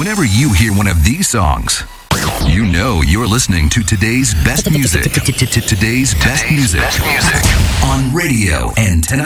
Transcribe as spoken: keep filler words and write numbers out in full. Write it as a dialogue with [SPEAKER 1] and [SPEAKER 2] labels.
[SPEAKER 1] Whenever you hear one of these songs, you know you're listening to today's best music. Today's best music on Radio Antenna.